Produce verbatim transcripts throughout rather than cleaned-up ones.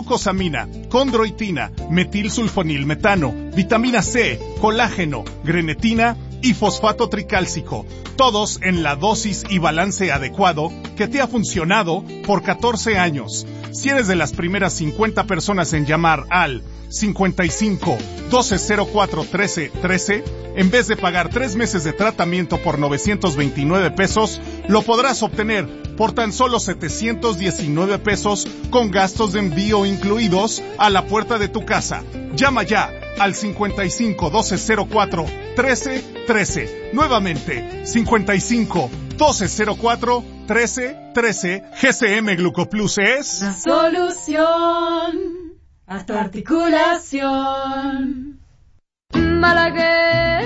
glucosamina, condroitina, metilsulfonilmetano, vitamina C, colágeno, grenetina y fosfato tricálcico, todos en la dosis y balance adecuado que te ha funcionado por catorce años. Si eres de las primeras cincuenta personas en llamar al cincuenta y cinco, doce cero cuatro, trece, trece, en vez de pagar tres meses de tratamiento por novecientos veintinueve pesos, lo podrás obtener por tan solo setecientos diecinueve pesos con gastos de envío incluidos a la puerta de tu casa. Llama ya al cincuenta y cinco, doce cero cuatro, trece, trece. Nuevamente, cincuenta y cinco, doce cero cuatro, trece, trece. G C M Glucoplus es la solución a tu articulación. Malaguer.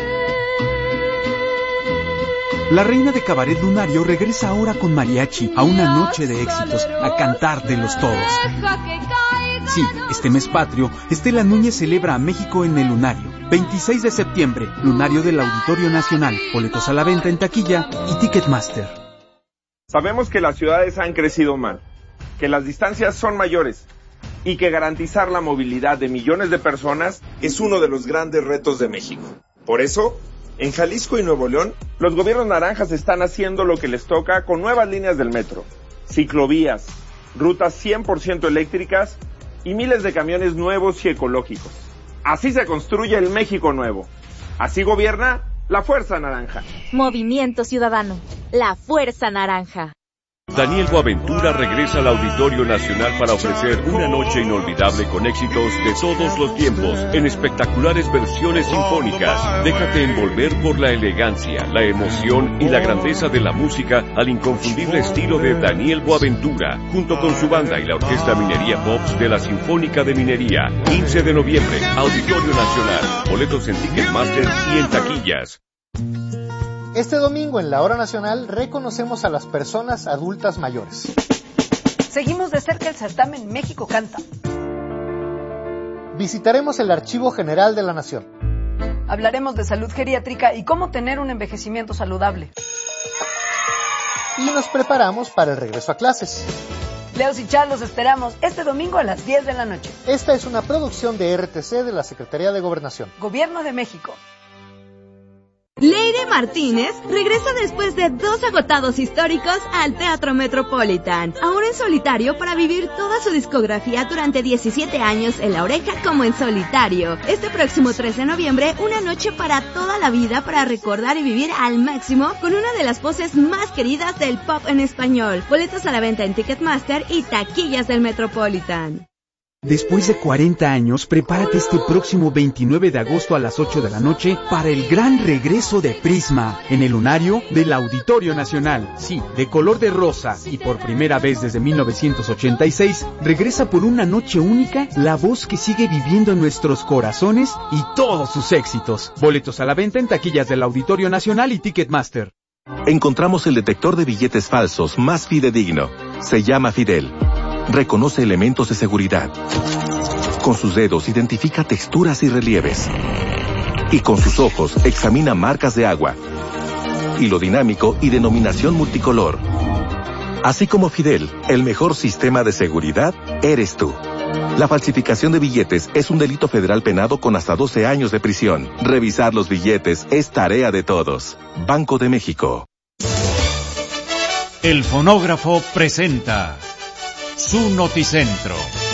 La reina de cabaret lunario regresa ahora con mariachi a una noche de éxitos, a cantar de los todos. Sí, este mes patrio, Estela Núñez celebra a México en el Lunario. veintiséis de septiembre, Lunario del Auditorio Nacional. Boletos a la venta en taquilla y Ticketmaster. Sabemos que las ciudades han crecido mal, que las distancias son mayores y que garantizar la movilidad de millones de personas es uno de los grandes retos de México. Por eso, en Jalisco y Nuevo León, los gobiernos naranjas están haciendo lo que les toca con nuevas líneas del metro, ciclovías, rutas cien por ciento eléctricas y miles de camiones nuevos y ecológicos. Así se construye el México nuevo. Así gobierna la Fuerza Naranja. Movimiento Ciudadano, la Fuerza Naranja. Daniel Boaventura regresa al Auditorio Nacional para ofrecer una noche inolvidable con éxitos de todos los tiempos, en espectaculares versiones sinfónicas. Déjate envolver por la elegancia, la emoción y la grandeza de la música al inconfundible estilo de Daniel Boaventura, junto con su banda y la Orquesta Minería Pops de la Sinfónica de Minería. quince de noviembre, Auditorio Nacional. Boletos en Ticketmaster y en taquillas. Este domingo en la Hora Nacional reconocemos a las personas adultas mayores. Seguimos de cerca el certamen México Canta. Visitaremos el Archivo General de la Nación. Hablaremos de salud geriátrica y cómo tener un envejecimiento saludable. Y nos preparamos para el regreso a clases. Leos y Char los esperamos este domingo a las diez de la noche. Esta es una producción de R T C de la Secretaría de Gobernación. Gobierno de México. Leire Martínez regresa después de dos agotados históricos al Teatro Metropolitan, ahora en solitario para vivir toda su discografía durante diecisiete años en La Oreja como en solitario. Este próximo trece de noviembre, una noche para toda la vida para recordar y vivir al máximo con una de las voces más queridas del pop en español. Boletos a la venta en Ticketmaster y taquillas del Metropolitan. Después de cuarenta años, prepárate este próximo veintinueve de agosto a las ocho de la noche para el gran regreso de Prisma en el Lunario del Auditorio Nacional. Sí, de color de rosa y por primera vez desde mil novecientos ochenta y seis, regresa por una noche única la voz que sigue viviendo en nuestros corazones y todos sus éxitos. Boletos a la venta en taquillas del Auditorio Nacional y Ticketmaster. Encontramos el detector de billetes falsos más fidedigno. Se llama Fidel. Reconoce elementos de seguridad. Con sus dedos identifica texturas y relieves. Y con sus ojos examina marcas de agua. Hilo dinámico y denominación multicolor. Así como Fidel, el mejor sistema de seguridad eres tú. La falsificación de billetes es un delito federal penado con hasta doce años de prisión. Revisar los billetes es tarea de todos. Banco de México. El fonógrafo presenta su Noticentro.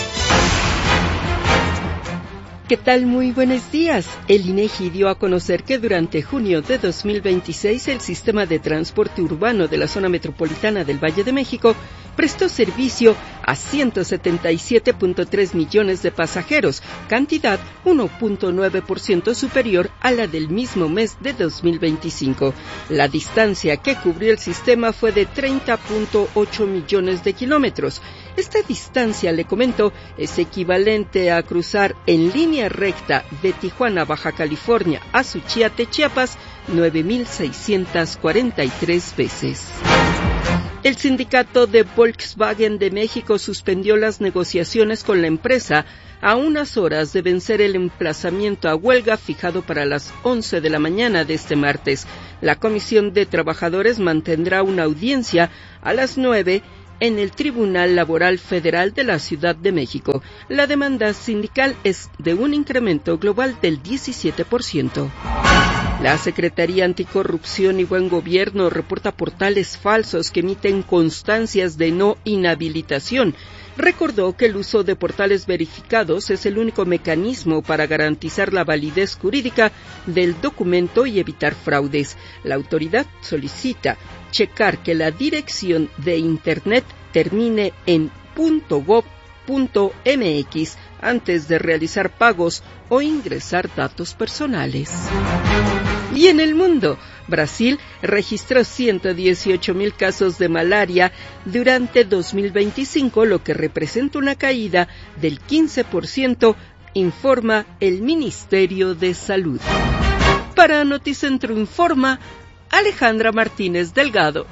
¿Qué tal? Muy buenos días. El INEGI dio a conocer que durante junio de dos mil veintiséis el sistema de transporte urbano de la zona metropolitana del Valle de México prestó servicio a ciento setenta y siete punto tres millones de pasajeros, cantidad uno punto nueve por ciento superior a la del mismo mes de dos mil veinticinco. La distancia que cubrió el sistema fue de treinta punto ocho millones de kilómetros. Esta distancia, le comento, es equivalente a cruzar en línea recta de Tijuana, Baja California, a Suchiate, Chiapas, nueve mil seiscientas cuarenta y tres veces. El sindicato de Volkswagen de México suspendió las negociaciones con la empresa a unas horas de vencer el emplazamiento a huelga fijado para las once de la mañana de este martes. La Comisión de Trabajadores mantendrá una audiencia a las nueve en el Tribunal Laboral Federal de la Ciudad de México. La demanda sindical es de un incremento global del diecisiete por ciento. La Secretaría Anticorrupción y Buen Gobierno reporta portales falsos que emiten constancias de no inhabilitación. Recordó que el uso de portales verificados es el único mecanismo para garantizar la validez jurídica del documento y evitar fraudes. La autoridad solicita checar que la dirección de Internet termine en .gov punto m x antes de realizar pagos o ingresar datos personales. Y en el mundo, Brasil registró ciento dieciocho mil casos de malaria durante dos mil veinticinco, lo que representa una caída del quince por ciento, informa el Ministerio de Salud. Para Noticentro Informa, Alejandra Martínez Delgado.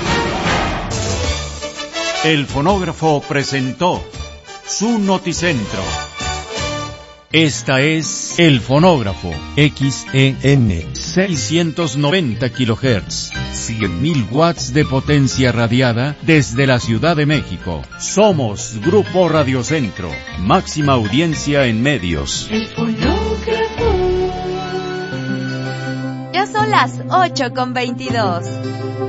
El fonógrafo presentó su Noticentro. Esta es El Fonógrafo, X E N seiscientos noventa kilohertz, cien mil watts de potencia radiada desde la Ciudad de México. Somos Grupo Radiocentro, máxima audiencia en medios. El fonógrafo. Ya son las ocho con veintidós.